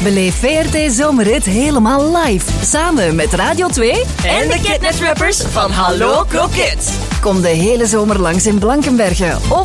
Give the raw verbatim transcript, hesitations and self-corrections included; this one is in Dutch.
Beleef V R T Zomerrit helemaal live. Samen met Radio twee en de Catnet Rappers van Hallo Kroket. Kom de hele zomer langs in Blankenberge of